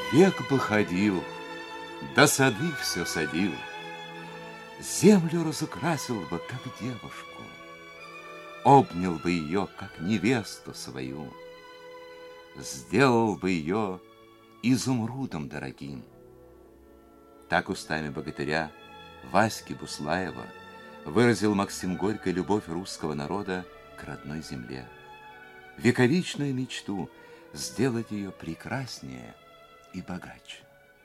Век бы ходил, до сады все садил, землю разукрасил бы, как девушку, обнял бы ее, как невесту свою, сделал бы ее изумрудом дорогим. Так устами богатыря Васьки Буслаева выразил Максим Горький любовь русского народа к родной земле, вековечную мечту сделать ее прекраснее и богаче.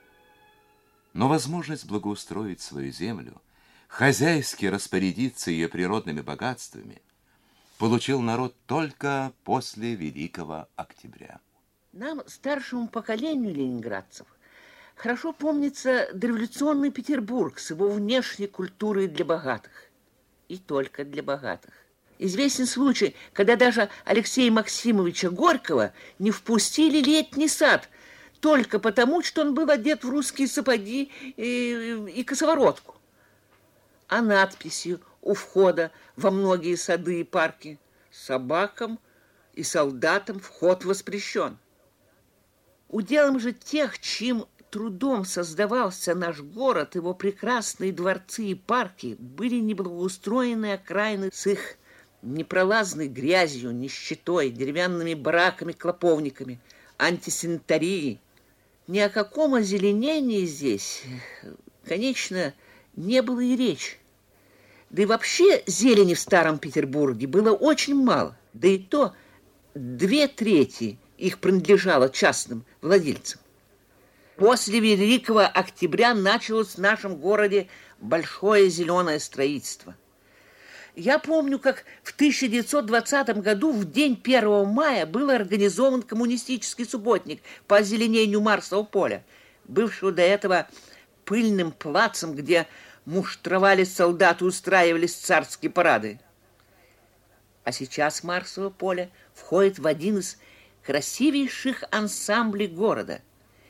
Но возможность благоустроить свою землю, хозяйски распорядиться ее природными богатствами, получил народ только после Великого Октября. Нам, старшему поколению ленинградцев, хорошо помнится дореволюционный Петербург с его внешней культурой для богатых. И только для богатых. Известен случай, когда даже Алексея Максимовича Горького не впустили в летний сад только потому, что он был одет в русские сапоги и косоворотку. А надписью у входа во многие сады и парки: собакам и солдатам вход воспрещен. Уделом же тех, чьим трудом создавался наш город, его прекрасные дворцы и парки, были неблагоустроенные окраины с их непролазной грязью, нищетой, деревянными бараками, клоповниками, антисанитарией. Ни о каком озеленении здесь, конечно, не было и речи. Да и вообще зелени в Старом Петербурге было очень мало, да и то 2/3 их принадлежало частным владельцам. После Великого Октября началось в нашем городе большое зеленое строительство. Я помню, как в 1920 году, в день 1 мая, был организован коммунистический субботник по озеленению Марсового поля, бывшего до этого пыльным плацем, где муштровались солдаты, устраивались царские парады. А сейчас Марсово поле входит в один из красивейших ансамблей города.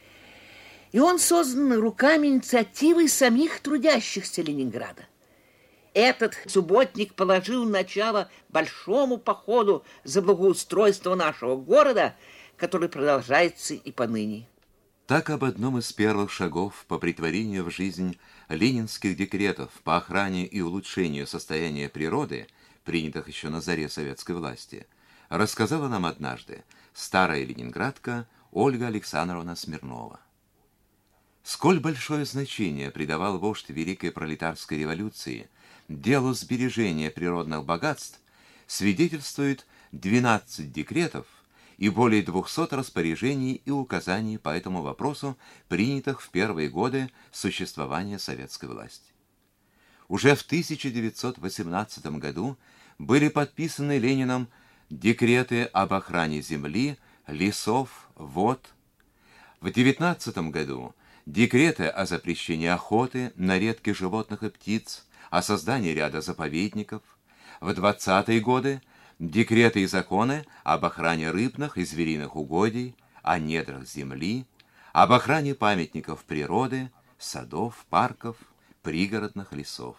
И он создан руками инициативы самих трудящихся Ленинграда. Этот субботник положил начало большому походу за благоустройство нашего города, который продолжается и поныне. Так об одном из первых шагов по претворению в жизнь ленинских декретов по охране и улучшению состояния природы, принятых еще на заре советской власти, рассказала нам однажды старая ленинградка Ольга Александровна Смирнова. Сколь большое значение придавал вождь Великой пролетарской революции делу сбережения природных богатств, свидетельствует 12 декретов и более 200 распоряжений и указаний по этому вопросу, принятых в первые годы существования советской власти. Уже в 1918 году были подписаны Лениным декреты об охране земли, лесов, вод. В 19 году декреты о запрещении охоты на редких животных и птиц, о создании ряда заповедников. В 20-е годы декреты и законы об охране рыбных и звериных угодий, о недрах земли, об охране памятников природы, садов, парков, пригородных лесов.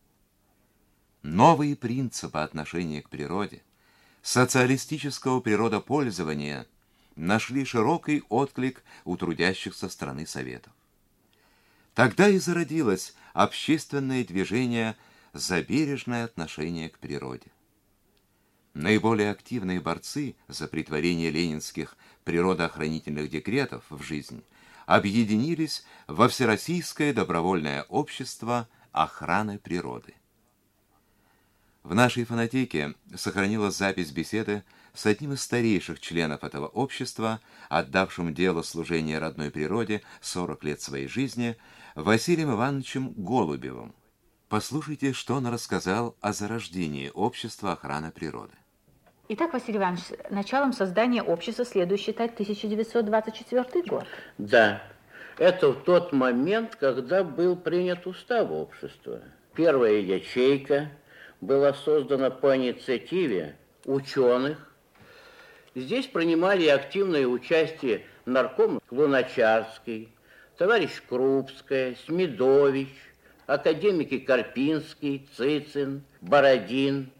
Новые принципы отношения к природе, социалистического природопользования нашли широкий отклик у трудящихся страны Советов. Тогда и зародилось общественное движение за бережное отношение к природе. Наиболее активные борцы за претворение ленинских природоохранительных декретов в жизнь объединились во Всероссийское добровольное общество охраны природы. В нашей фонотеке сохранилась запись беседы с одним из старейших членов этого общества, отдавшим делу служения родной природе 40 лет своей жизни, Василием Ивановичем Голубевым. Послушайте, что он рассказал о зарождении общества охраны природы. Итак, Василий Иванович, началом создания общества следует считать 1924 год. Да, это в тот момент, когда был принят устав общества. Первая ячейка была создана по инициативе ученых. Здесь принимали активное участие нарком Луначарский, товарищ Крупская, Смедович, академики Карпинский, Цицин, Бородин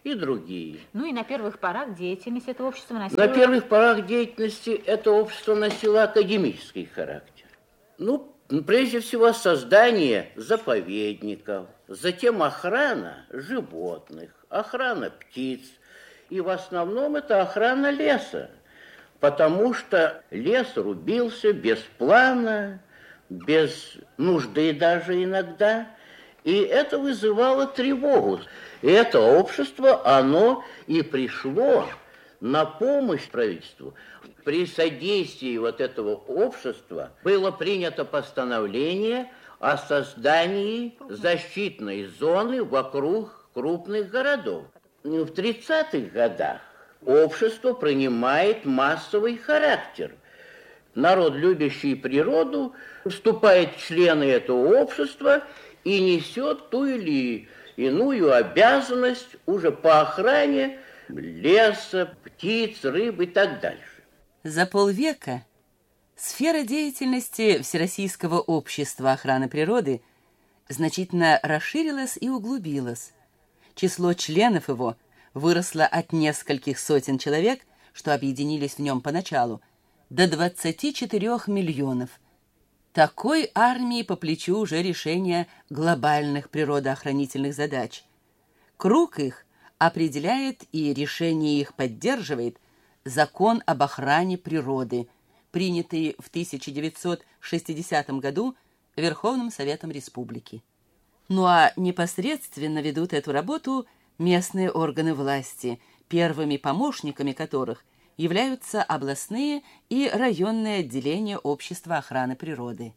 и другие. Ну и на первых порах деятельности этого общества носило... На первых порах деятельности это общество носило академический характер. Ну, прежде всего, создание заповедников, затем охрана животных, охрана птиц. И в основном это охрана леса, потому что лес рубился без плана, без нужды даже иногда, и это вызывало тревогу. И это общество, оно и пришло на помощь правительству. При содействии вот этого общества было принято постановление о создании защитной зоны вокруг крупных городов. В 30-х годах общество принимает массовый характер. Народ, любящий природу, вступает в члены этого общества и несет ту или иную обязанность уже по охране леса, птиц, рыб и так дальше. За полвека сфера деятельности Всероссийского общества охраны природы значительно расширилась и углубилась. Число членов его выросло от нескольких сотен человек, что объединились в нем поначалу, до 24 миллионов. Такой армии по плечу уже решение глобальных природоохранительных задач. Круг их определяет и решение их поддерживает Закон об охране природы, принятый в 1960 году Верховным Советом Республики. Ну а непосредственно ведут эту работу местные органы власти, первыми помощниками которых являются областные и районные отделения Общества охраны природы.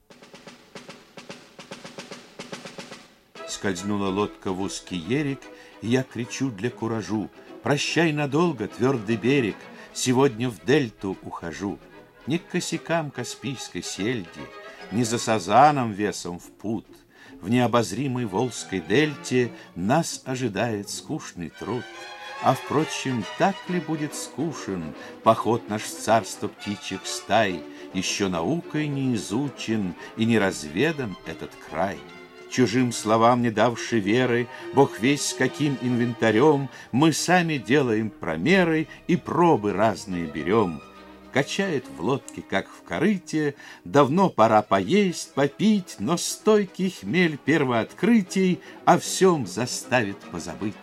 Скользнула лодка в узкий ерик, и я кричу для куражу: «Прощай надолго, твердый берег, сегодня в дельту ухожу». Ни к косякам Каспийской сельди, ни за сазаном весом в пуд. В необозримой Волжской дельте нас ожидает скучный труд. А, впрочем, так ли будет скучен поход наш в царство птичьих стай? Еще наукой не изучен и не разведан этот край. Чужим словам не давши веры, Бог весть с каким инвентарем, мы сами делаем промеры и пробы разные берем. Качает в лодке, как в корыте, давно пора поесть, попить, но стойкий хмель первооткрытий о всем заставит позабыть.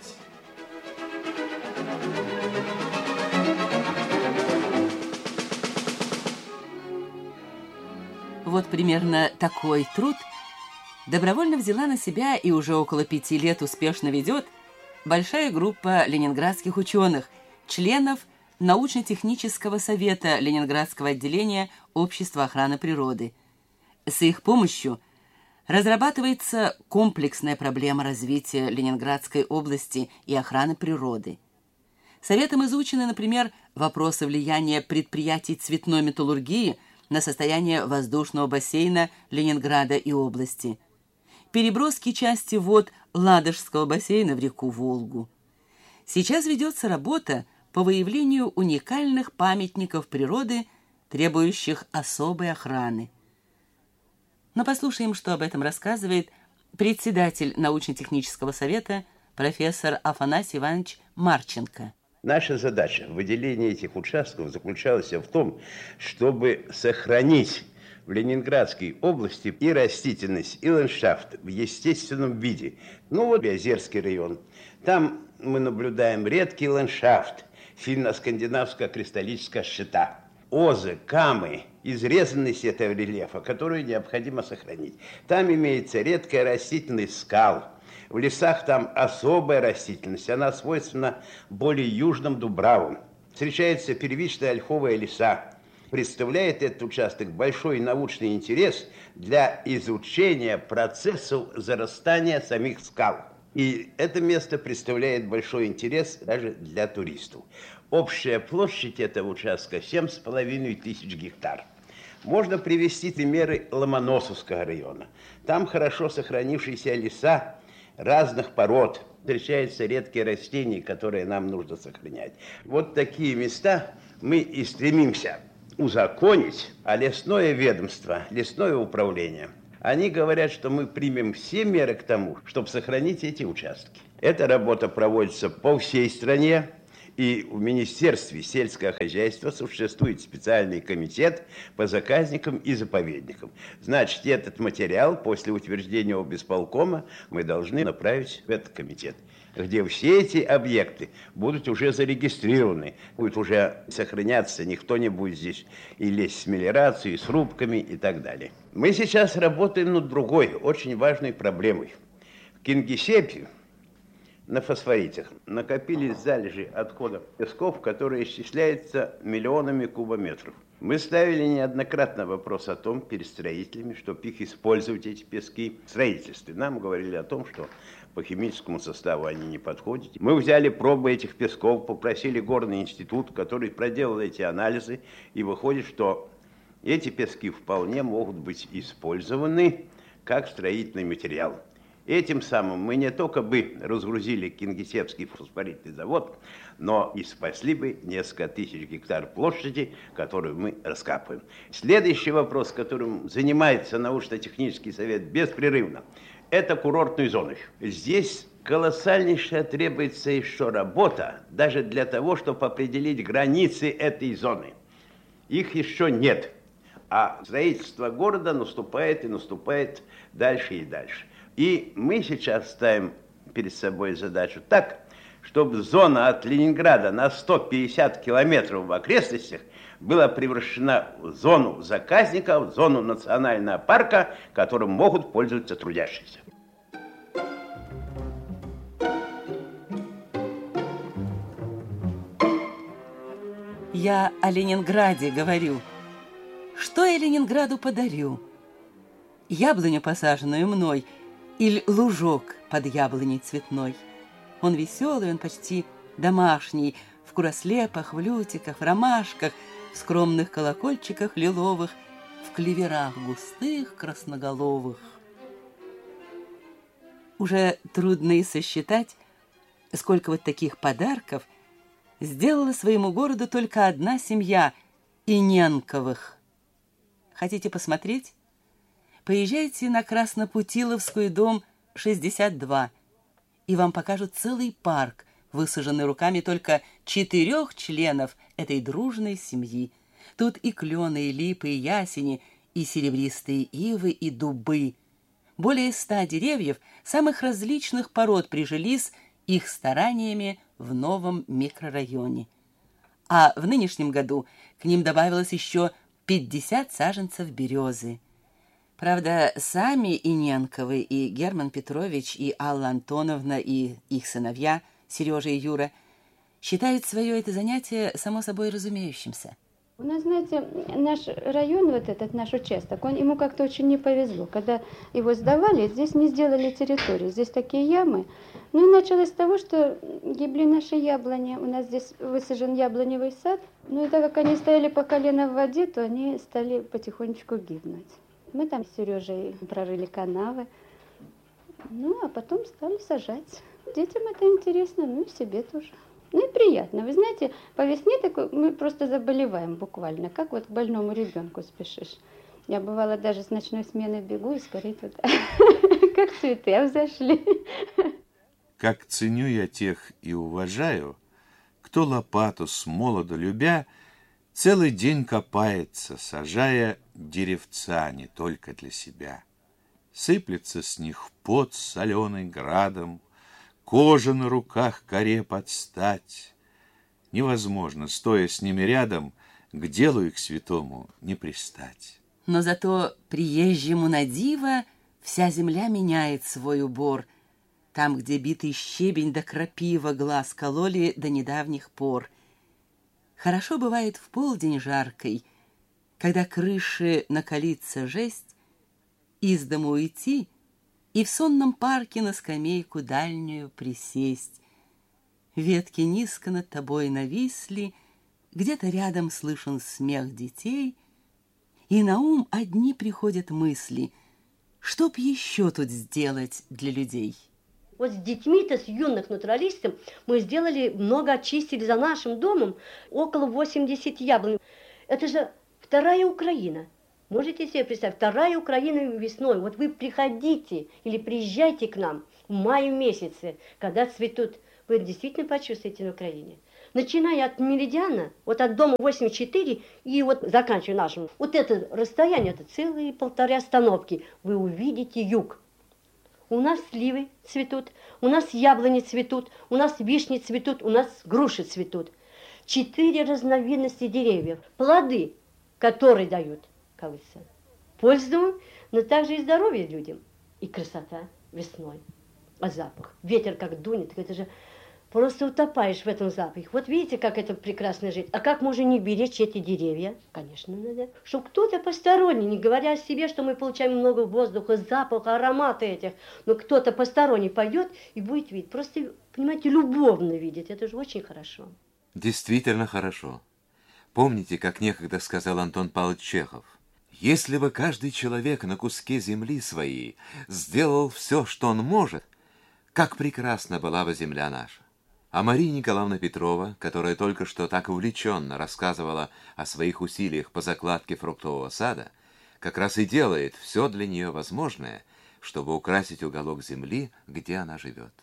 Вот примерно такой труд добровольно взяла на себя и уже около 5 лет успешно ведет большая группа ленинградских ученых, членов научно-технического совета Ленинградского отделения Общества охраны природы. С их помощью разрабатывается комплексная проблема развития Ленинградской области и охраны природы. Советом изучены, например, вопросы влияния предприятий цветной металлургии на состояние воздушного бассейна Ленинграда и области, переброски части вод Ладожского бассейна в реку Волгу. Сейчас ведется работа по выявлению уникальных памятников природы, требующих особой охраны. Но послушаем, что об этом рассказывает председатель научно-технического совета профессор Афанасий Иванович Марченко. Наша задача в выделении этих участков заключалась в том, чтобы сохранить в Ленинградской области и растительность, и ландшафт в естественном виде. Ну вот Озерский район. Там мы наблюдаем редкий ландшафт финно-скандинавская кристаллическая щита. Озы, камы, изрезанность этого рельефа, которую необходимо сохранить. Там имеется редкая растительность скал. В лесах там особая растительность, она свойственна более южным дубравам. Встречаются первичные ольховые леса. Представляет этот участок большой научный интерес для изучения процессов зарастания самих скал. И это место представляет большой интерес даже для туристов. Общая площадь этого участка 7500 гектар. Можно привести примеры Ломоносовского района. Там хорошо сохранившиеся леса разных пород. Встречаются редкие растения, которые нам нужно сохранять. Вот такие места мы и стремимся узаконить, а лесное ведомство, лесное управление Они говорят, что мы примем все меры к тому, чтобы сохранить эти участки. Эта работа проводится по всей стране. И в Министерстве сельского хозяйства существует специальный комитет по заказникам и заповедникам. Значит, этот материал после утверждения облисполкома мы должны направить в этот комитет, где все эти объекты будут уже зарегистрированы, будет уже сохраняться, никто не будет здесь и лезть с мелиорацией, с рубками и так далее. Мы сейчас работаем над другой, очень важной проблемой. В Кингисеппе на фосфоритах накопились залежи отходов песков, которые исчисляются миллионами кубометров. Мы ставили неоднократно вопрос о том перед строителями, чтобы их использовать, эти пески, в строительстве. Нам говорили о том, что по химическому составу они не подходят. Мы взяли пробы этих песков, попросили Горный институт, который проделал эти анализы, и выходит, что эти пески вполне могут быть использованы как строительный материал. Этим самым мы не только бы разгрузили Кингисеппский фосфоритный завод, но и спасли бы несколько тысяч гектар площади, которую мы раскапываем. Следующий вопрос, которым занимается научно-технический совет беспрерывно, это курортные зоны. Здесь колоссальнейшая требуется еще работа, даже для того, чтобы определить границы этой зоны. Их еще нет, а строительство города наступает и наступает дальше и дальше. И мы сейчас ставим перед собой задачу так, чтобы зона от Ленинграда на 150 километров в окрестностях была превращена в зону заказников, в зону национального парка, которым могут пользоваться трудящиеся. Я о Ленинграде говорю. Что я Ленинграду подарю? Яблоню, посаженную мной, или лужок под яблоней цветной. Он веселый, он почти домашний, в курослепах, в лютиках, в ромашках, в скромных колокольчиках лиловых, в клеверах густых, красноголовых. Уже трудно и сосчитать, сколько вот таких подарков сделала своему городу только одна семья Иненковых. Хотите посмотреть? Поезжайте на Краснопутиловскую, дом 62, и вам покажут целый парк, высаженный руками только 4 членов этой дружной семьи. Тут и клены, и липы, и ясени, и серебристые ивы, и дубы. Более 100 деревьев самых различных пород прижились их стараниями в новом микрорайоне. А в нынешнем году к ним добавилось еще 50 саженцев березы. Правда, сами Иненковы, и Герман Петрович, и Алла Антоновна, и их сыновья, Сережа и Юра, считают свое это занятие само собой разумеющимся. У нас, знаете, наш район, вот этот наш участок, ему как-то очень не повезло. Когда его сдавали, здесь не сделали территорию, здесь такие ямы. Ну и началось с того, что гибли наши яблони. У нас здесь высажен яблоневый сад. Ну и так как они стояли по колено в воде, то они стали потихонечку гибнуть. Мы там с Сережей прорыли канавы, ну а потом стали сажать. Детям это интересно, ну и себе тоже. Ну и приятно. Вы знаете, по весне такой, мы просто заболеваем буквально, как вот к больному ребенку спешишь. Я бывала даже с ночной смены бегу и скорее туда, как цветы взошли. Как ценю я тех и уважаю, кто лопату с молоду любя, целый день копается, сажая деревца не только для себя. Сыплется с них пот соленый градом, кожа на руках коре подстать. Невозможно, стоя с ними рядом, к делу их святому не пристать. Но зато приезжему на диво вся земля меняет свой убор. Там, где битый щебень да крапива глаз кололи до недавних пор. Хорошо бывает в полдень жаркой, когда крыши накалится жесть, из дому уйти и в сонном парке на скамейку дальнюю присесть. Ветки низко над тобой нависли, где-то рядом слышен смех детей, и на ум одни приходят мысли, чтоб еще тут сделать для людей. Вот с детьми-то, с юных натуралистов, мы сделали, много очистили за нашим домом, около 80 яблонь. Это же вторая Украина. Можете себе представить, вторая Украина весной. Вот вы приходите или приезжайте к нам в мае месяце, когда цветут. Вы действительно почувствуете на Украине. Начиная от Меридиана, вот от дома 84 и вот заканчивая нашим, вот это расстояние, это целые 1,5 остановки, вы увидите юг. У нас сливы цветут, у нас яблони цветут, у нас вишни цветут, у нас груши цветут. 4 разновидности деревьев, плоды, которые дают, кажется, пользу, но также и здоровье людям, и красота весной. А запах, ветер как дунет, это же просто утопаешь в этом запахе. Вот видите, как это прекрасно жить. А как можно не беречь эти деревья? Конечно, надо. Чтобы кто-то посторонний, не говоря о себе, что мы получаем много воздуха, запаха, аромата этих, но кто-то посторонний пойдет и будет видеть. Просто, понимаете, любовно видеть. Это же очень хорошо. Действительно хорошо. Помните, как некогда сказал Антон Павлович Чехов? Если бы каждый человек на куске земли своей сделал все, что он может, как прекрасна была бы земля наша. А Мария Николаевна Петрова, которая только что так увлеченно рассказывала о своих усилиях по закладке фруктового сада, как раз и делает все для нее возможное, чтобы украсить уголок земли, где она живет.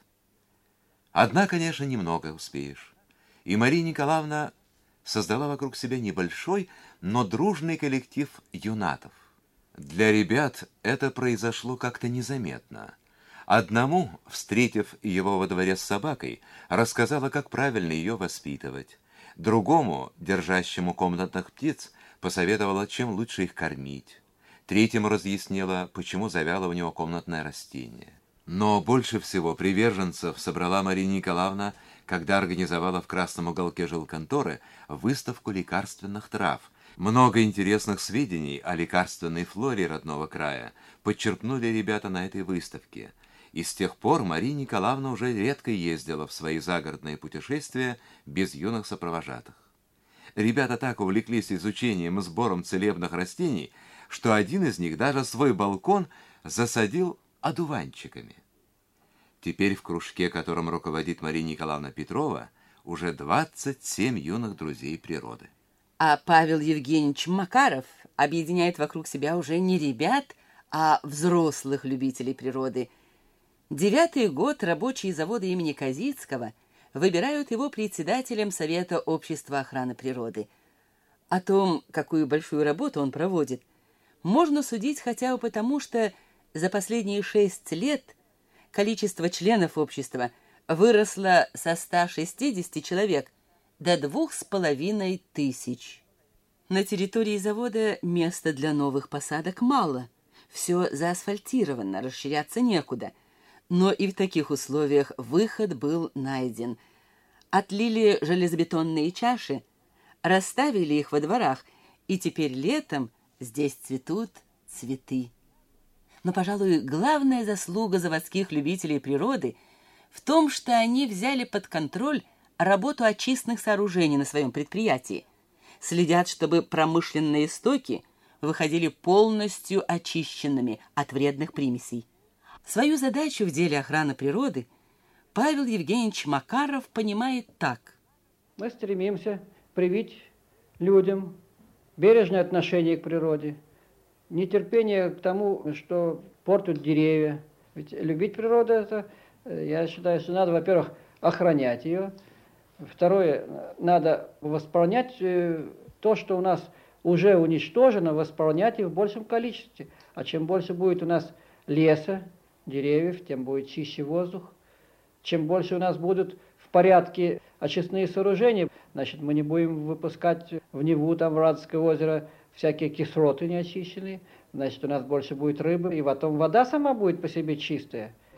Одна, конечно, немного успеешь. И Мария Николаевна создала вокруг себя небольшой, но дружный коллектив юнатов. Для ребят это произошло как-то незаметно. Одному, встретив его во дворе с собакой, рассказала, как правильно ее воспитывать. Другому, держащему комнатных птиц, посоветовала, чем лучше их кормить. Третьему разъяснила, почему завяло у него комнатное растение. Но больше всего приверженцев собрала Мария Николаевна, когда организовала в Красном уголке жилконторы выставку лекарственных трав. Много интересных сведений о лекарственной флоре родного края подчеркнули ребята на этой выставке. И с тех пор Мария Николаевна уже редко ездила в свои загородные путешествия без юных сопровожатых. Ребята так увлеклись изучением и сбором целебных растений, что один из них даже свой балкон засадил одуванчиками. Теперь в кружке, которым руководит Мария Николаевна Петрова, уже 27 юных друзей природы. А Павел Евгеньевич Макаров объединяет вокруг себя уже не ребят, а взрослых любителей природы. 9-й год рабочие завода имени Козицкого выбирают его председателем Совета общества охраны природы. О том, какую большую работу он проводит, можно судить хотя бы потому, что за последние 6 лет количество членов общества выросло со 160 человек до 2500. На территории завода места для новых посадок мало. Все заасфальтировано, расширяться некуда. Но и в таких условиях выход был найден. Отлили железобетонные чаши, расставили их во дворах, и теперь летом здесь цветут цветы. Но, пожалуй, главная заслуга заводских любителей природы в том, что они взяли под контроль работу очистных сооружений на своем предприятии. Следят, чтобы промышленные стоки выходили полностью очищенными от вредных примесей. Свою задачу в деле охраны природы Павел Евгеньевич Макаров понимает так. Мы стремимся привить людям бережное отношение к природе, нетерпение к тому, что портят деревья. Ведь любить природу, это, я считаю, что надо, во-первых, охранять ее. Второе, надо восполнять то, что у нас уже уничтожено, восполнять их в большем количестве. А чем больше будет у нас леса, деревьев, тем будет чище воздух. Чем больше у нас будут в порядке очистные сооружения, значит, мы не будем выпускать в Неву, там, в Радское озеро, всякие кислоты неочищенные, значит, у нас больше будет рыбы, и потом вода сама будет по себе чистая.